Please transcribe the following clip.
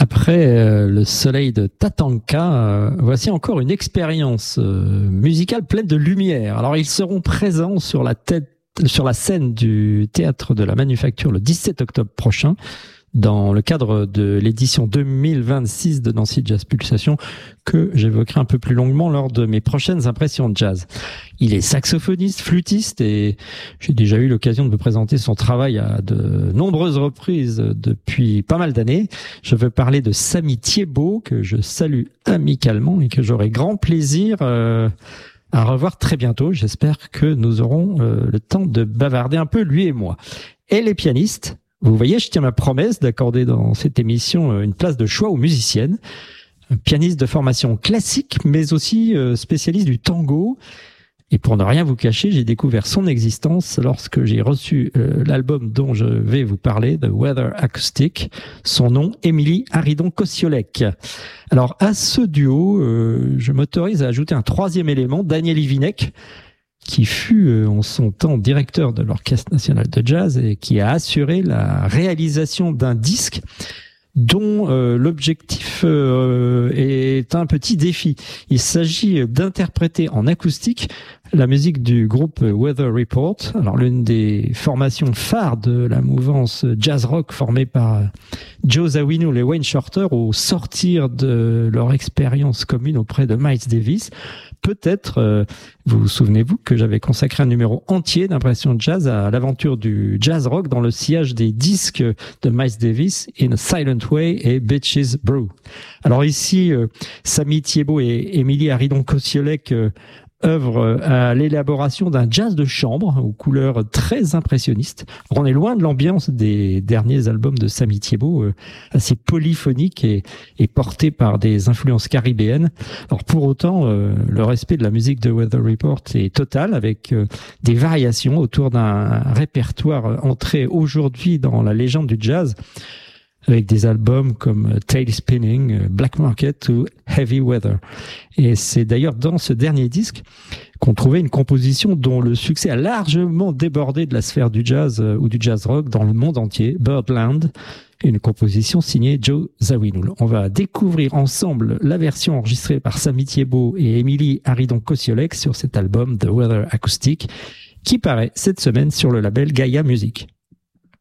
Après le soleil de Tatanka, voici encore une expérience musicale pleine de lumière. Alors ils seront présents sur la scène du Théâtre de la Manufacture le 17 octobre prochain, dans le cadre de l'édition 2026 de Nancy Jazz Pulsation, que j'évoquerai un peu plus longuement lors de mes prochaines impressions de jazz. Il est saxophoniste, flûtiste, et j'ai déjà eu l'occasion de vous présenter son travail à de nombreuses reprises depuis pas mal d'années. Je veux parler de Samy Thiebaud, que je salue amicalement et que j'aurai grand plaisir à revoir très bientôt. J'espère que nous aurons le temps de bavarder un peu, lui et moi. Et les pianistes, vous voyez, je tiens ma promesse d'accorder dans cette émission une place de choix aux musiciennes. Un pianiste de formation classique, mais aussi spécialiste du tango. Et pour ne rien vous cacher, j'ai découvert son existence lorsque j'ai reçu l'album dont je vais vous parler, The Weather Acoustic. Son nom, Émilie Haridon-Kosiolek. Alors, à ce duo, je m'autorise à ajouter un troisième élément, Daniel Ivinek, qui fut en son temps directeur de l'Orchestre national de jazz et qui a assuré la réalisation d'un disque dont l'objectif est un petit défi. Il s'agit d'interpréter en acoustique la musique du groupe Weather Report, alors l'une des formations phares de la mouvance jazz rock formée par Joe Zawinul et Wayne Shorter au sortir de leur expérience commune auprès de Miles Davis. Peut-être, vous souvenez-vous que j'avais consacré un numéro entier d'impression jazz à l'aventure du jazz rock dans le sillage des disques de Miles Davis, In a Silent Way et Bitches Brew. Alors ici, Samy Thiebaud et Émilie Haridon-Kosiolek œuvre à l'élaboration d'un jazz de chambre aux couleurs très impressionnistes. Alors, on est loin de l'ambiance des derniers albums de Samy Thiebaud, assez polyphonique et porté par des influences caribéennes. Alors pour autant, le respect de la musique de Weather Report est total, avec des variations autour d'un répertoire entré aujourd'hui dans la légende du jazz, avec des albums comme Tail Spinning, Black Market ou Heavy Weather. Et c'est d'ailleurs dans ce dernier disque qu'on trouvait une composition dont le succès a largement débordé de la sphère du jazz ou du jazz rock dans le monde entier, Birdland, une composition signée Joe Zawinul. On va découvrir ensemble la version enregistrée par Samy Thiebaud et Émilie Haridon-Kosiolek sur cet album The Weather Acoustic, qui paraît cette semaine sur le label Gaia Music.